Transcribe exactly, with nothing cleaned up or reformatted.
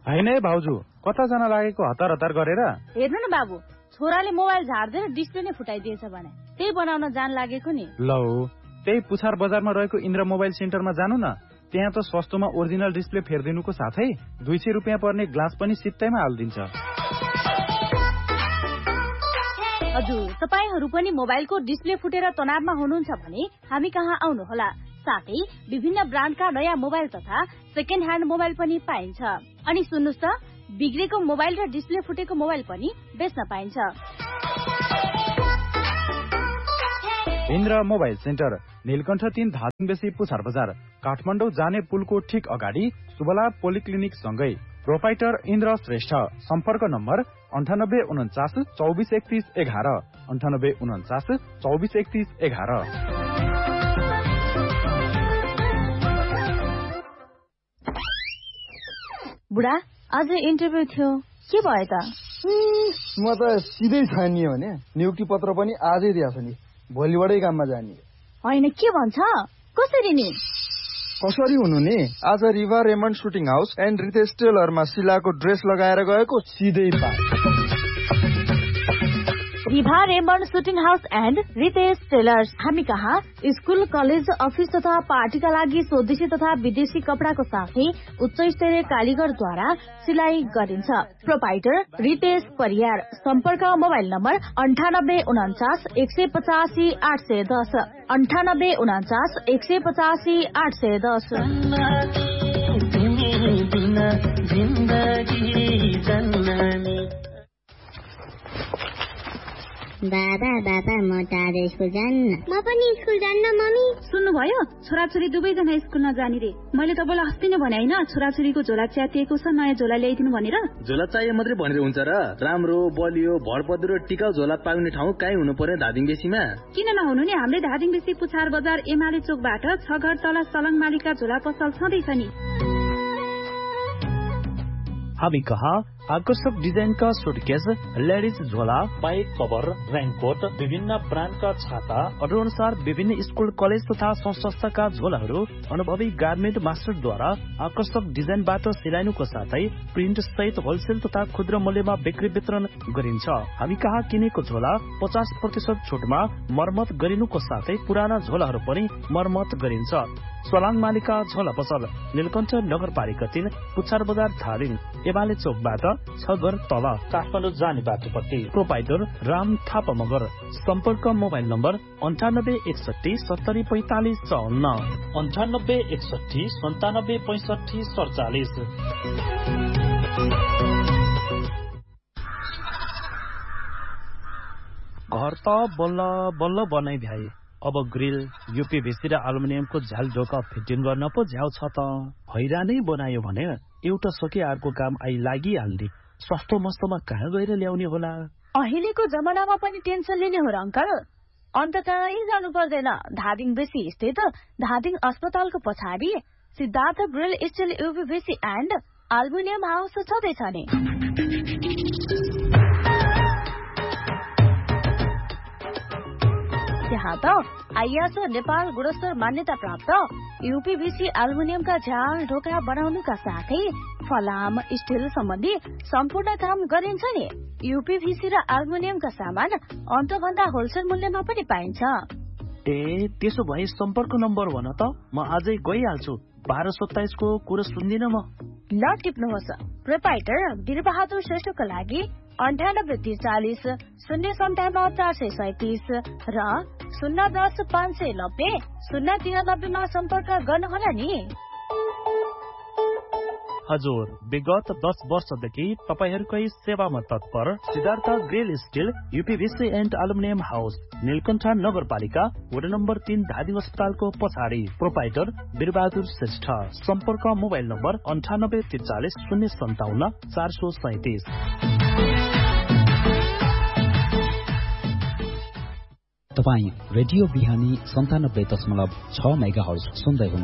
हैन है भाउजू, कता जना लागेको हतार हतार गरेर? हेर्नु न बाबु, छोराले मोबाइल झार्दै डिस्प्ले नै फुटाइदिएछ भने त्यही बनाउन जान लागेको नि। लौ, त्यही पुछार बजारमा रहेको इन्द्र मोबाइल सेन्टरमा जानु न। त्यहाँ त सस्तोमा ओरिजिनल डिस्प्ले फेर्दिनुको साथै दुई सय रुपियाँ पर्ने ग्लास पनि सित्तैमा हालिदिन्छ। हजुर, तपाईहरू पनि मोबाइलको डिस्प्ले फुटेर तनावमा हुनुहुन्छ भने हामी कहाँ आउनुहोला। साथै विभिन्न ब्रान्डका नयाँ मोबाइल तथा सेकेन्ड ह्यान्ड मोबाइल पनि पाइन्छ। अनि सुन्नुस् त, बिग्रेको मोबाइल र डिस्प्ले फुटेको मोबाइल पनि बेच्न पाइन्छ। इन्द्र मोबाइल सेन्टर, नीलकण्ठ तीन धादिङ बेसी पुछार बजार, काठमाडौँ जाने पुलको ठिक अगाडि सुबला पोलिक्लिनिक सँगै। प्रोपाइटर इन्द्र श्रेष्ठ। सम्पर्क नम्बर अन्ठानब्बे उन्चास चौबिस एकतिस एघार अन्ठानब्बे उन्चास चौबिस एकतिस एघार। बुढा, आज इन्टरभ्यू थियो, के भयो त? म त सिधै छानियो भने नियुक्ति पत्र पनि आजै दिएछ नि, भोलिबाटै काममा जाने। होइन, के भन्छ? कसरी नि? कसरी हुनु नि, आज Riva Raymond shooting house and Ritesh टेलरमा शिलाको dress लगाएर गएको, सिधै pass. Riva Raymond shooting house and Ritesh tailors. हामी कहाँ स्कुल, कलेज, अफिस तथा पार्टीका लागि स्वदेशी तथा विदेशी कपडाको साथै उच्च स्तरीय कारीगरद्वारा सिलाइ गरिन्छ। प्रोपाइटर रितेश परियार। सम्पर्क मोबाइल नम्बर अन्ठानब्बे उन्चास एक सय पचासी आठ सय दस अन्ठानब्बे उन्चास एक सय पचासी आठ सय दस। बाबा बाबा म त आज स्कुल जान्न। म पनि स्कुल जान्न मम्मी। सुन्नुभयो, छोराछोरी दुवैजना स्कुल नजाने रे। मैले तपाईँलाई अस्ति नै भने होइन, छोराछोरीको झोला च्यातिएको छ, नयाँ झोला ल्याइदिनु भनेर। झोला चाहिए मात्रै भनेर हुन्छ र? राम्रो बलियो भरपद्रो टिकाउ झोला पाउने ठाउँ कहीँ हुनु पर्यो धादिङ बेसीमा। किन नहुनु नि, हाम्रै धादिङ बेसी पुछार बजार एमाले चोकबाट छ घर तल सलङ मालिका झोला पसल छँदैछ नि। हामी कहाँ आकर्षक डिजाइनका सुटकेस, लेडिज झोला, पाइप कभर, रेनकोट, विभिन्न ब्रान्डका छाता, अर्डर अनुसार विभिन्न स्कुल, कलेज तथा संस्थाका झोलाहरू अनुभवी गार्मेन्ट मास्टरद्वारा आकर्षक डिजाइनबाट सिलाइनुको साथै प्रिन्ट सहित होलसेल तथा खुद्रा मूल्यमा बिक्री वितरण गरिन्छ। हामी कहाँ किनेको झोला पचास प्रतिशत छुटमा मर्मत गरिनुको साथै पुराना झोलाहरू पनि मर्मत गरिन्छ। सलाङ मालिका झोला पसल, नीलकण्ठ नगरपालिका तीन, पुछार बजार धादिङ, एमाले चोकबाट छ घर तल, काठमाडौँ जाने बाटोपट्टि। प्रोपाइटर राम थापा मगर। सम्पर्क मोबाइल नम्बर अन्ठानब्बे एकसठी सत्तरी पैंतालिस चौन्न अन्ठानब्बे एकसठी सन्तानब्बे पैंसठी सडचालिस। घर त बल्ल बल्ल बनाइ भ्याए, अब ग्रिल, युपीभीसी र एल्युमिनियमको झ्याल ढोका फिटिङ गर्न पो झ्याउ छ त। हैरानै बनायो भने एउटा सके अर्को काम आइ लागिहाल्ने। सस्तो मस्तोमा कहाँ गएर ल्याउने होला? अहिलेको जमानामा पनि टेन्सन लिने हो र अङ्कल? अन्त कहीँ जानु पर्दैन। धादिङ बेसी स्थित धादिङ अस्पतालको पछाडि Siddhartha grill still युपीभीसी and aluminium house छँदैछ नि। त्यहाँ त आइएस नेपाल गुणस्तर मान्यता प्राप्त युपीभीसी एल्युमिनियमका झ्याल ढोका बनाउनुका साथै फलाम, स्टिल सम्बन्धी सम्पूर्ण काम गरिन्छ नि। युपीभीसी र एल्युमिनियमका सामान अन्तभन्दा होलसेल मूल्यमा पनि पाइन्छ। ए, त्यसो भए सम्पर्क नम्बर भन त, म आजै गइहाल्छु। बाह्र सत्ताइसको कुरो सुन्दिन म। ल टिप्नुहोस्। प्रोपाइटर वीरबहादुर श्रेष्ठको लागि अन्ठानब्बे त्रिचालिस शून्य सन्ताउन्न चार सय सैतिस र शून्य दस पाँच सय नब्बे शून्य तिरानब्बेमा सम्पर्क गर्नुहोला नि। हजुर, विगत दस वर्षदेखि तपाईहरूकै सेवामा तत्पर Siddhartha grill still युपीभीसी and aluminium house, Neelkanth नगरपालिका वडा नम्बर तीन, धादिङ अस्पतालको पछाडि। प्रोपाइटर वीरबहादुर श्रेष्ठ। सम्पर्क मोबाइल नम्बर अन्ठानब्बे त्रिचालिस शून्य सन्ताउन्न चार सय सैतिस। तपाईँ रेडियो बिहानी सन्तानब्बे दशमलव छ मेगा हर्ज सुन्दै हुनुहुन्छ।